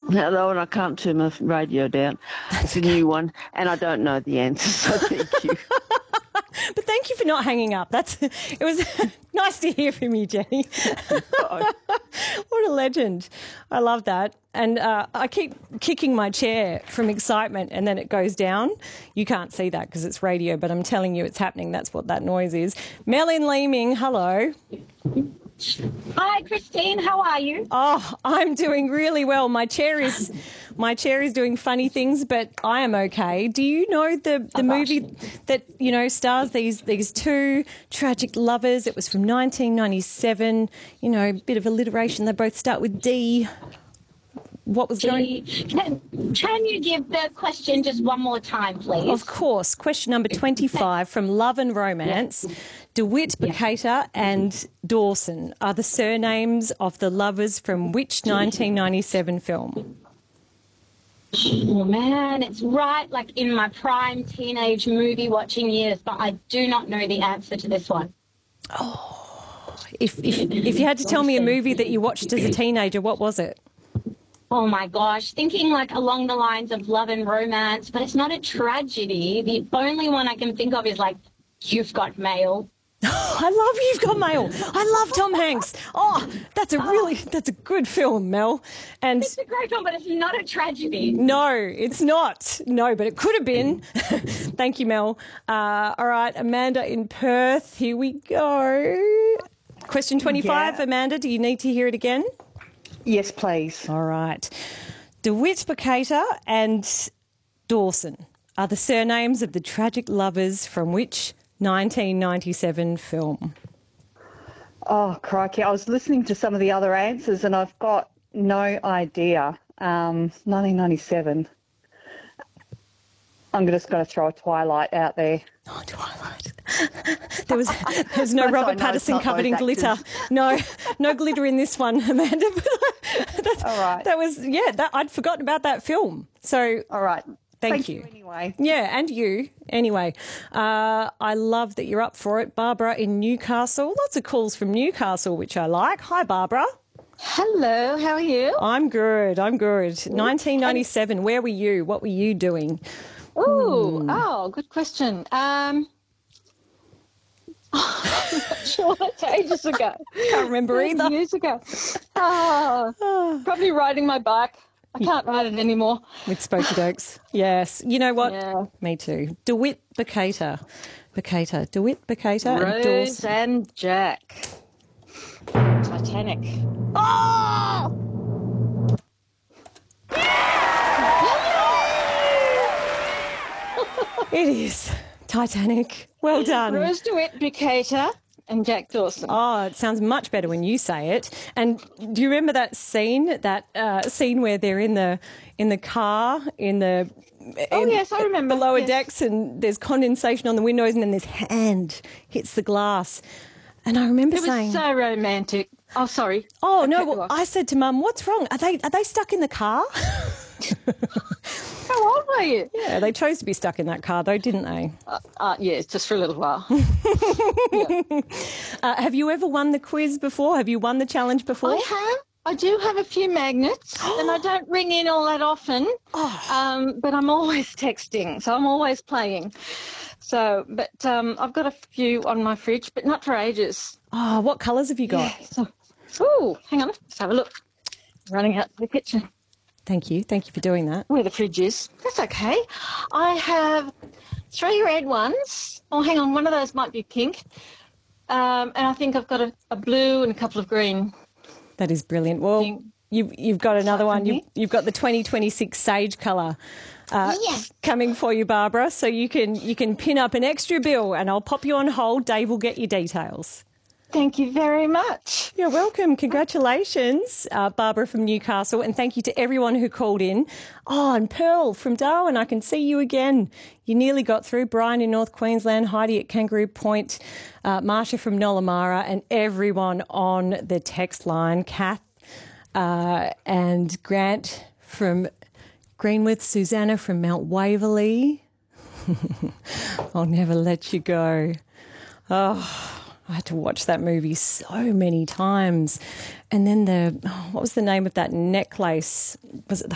Hello, and I can't turn my radio down. It's a new one, and I don't know the answer, so thank you. But thank you for not hanging up. It was nice to hear from you, Jenny. What a legend. I love that. And I keep kicking my chair from excitement and then it goes down. You can't see that because it's radio, but I'm telling you it's happening. That's what that noise is. Mel in Leeming, hello. Hi, Christine. How are you? Oh, I'm doing really well. My chair is doing funny things, but I am okay. Do you know the movie that, stars these two tragic lovers? It was from 1997. A bit of alliteration. They both start with D. What was going? Can you give the question just one more time, please? Of course. Question number 25 from Love and Romance. Yes. DeWitt, Bukater and Dawson are the surnames of the lovers from which 1997 film? Oh, man, it's right like in my prime teenage movie watching years, but I do not know the answer to this one. Oh, if you had to tell me a movie that you watched as a teenager, what was it? Oh, my gosh. Thinking like along the lines of Love and Romance, but it's not a tragedy. The only one I can think of is like You've Got Mail. I love You've Got Mail. I love Tom Hanks. Oh, that's a good film, Mel. And it's a great film, but it's not a tragedy. No, it's not. No, but it could have been. Thank you, Mel. All right, Amanda in Perth. Here we go. Question 25, yeah. Amanda, do you need to hear it again? Yes, please. All right. DeWitt, Bukater and Dawson are the surnames of the tragic lovers from which 1997 film? Oh, crikey. I was listening to some of the other answers and I've got no idea. 1997. I'm just going to throw a Twilight out there. Oh, Twilight. There's no Robert Pattinson covered in glitter. No glitter in this one, Amanda. All right. I'd forgotten about that film. So, all right. Thank you. Anyway. Yeah, and you. Anyway, I love that you're up for it. Barbara in Newcastle. Lots of calls from Newcastle, which I like. Hi, Barbara. Hello, how are you? I'm good. 1997, where were you? What were you doing? Oh, good question. I'm not sure, that's ages ago. Can't remember either. Years ago. Probably riding my bike. I can't ride it anymore. With Spokey Dokes. Yes. You know what? Yeah. Me too. DeWitt, Bukater. DeWitt, Bukater Rose and Dawson. and Jack. Titanic. Oh! It is Titanic. Well done. Rose DeWitt, Bukater and Jack Dawson. Oh, it sounds much better when you say it. And do you remember that scene where they're in the car yes, I remember. The lower decks, and there's condensation on the windows, and then this hand hits the glass. And I remember saying, it was so romantic. Oh, sorry. Oh no! Well, I said to Mum, "What's wrong? Are they stuck in the car?" How old were you? Yeah, they chose to be stuck in that car, though, didn't they? Yes, just for a little while. Have you ever won the quiz before? Have you won the challenge before? I have. I do have a few magnets, and I don't ring in all that often. But I'm always texting, so I'm always playing. So, but I've got a few on my fridge, but not for ages. Oh, what colours have you got? Yeah, hang on, let's have a look. Running out to the kitchen. Thank you for doing that. Where the fridge is. That's okay. I have 3 red ones. Oh, hang on, one of those might be pink. And I think I've got a blue and a couple of green. That is brilliant. Well, you've got another one. You've got the 2026 sage colour coming for you, Barbara. So you can pin up an extra bill, and I'll pop you on hold. Dave will get your details. Thank you very much. You're welcome. Congratulations, Barbara from Newcastle, and thank you to everyone who called in. Oh, and Pearl from Darwin, I can see you again. You nearly got through. Brian in North Queensland, Heidi at Kangaroo Point, Marsha from Nollamara, and everyone on the text line. Kath and Grant from Greenwith, Susanna from Mount Waverley. I'll never let you go. Oh, I had to watch that movie so many times. And then what was the name of that necklace? Was it the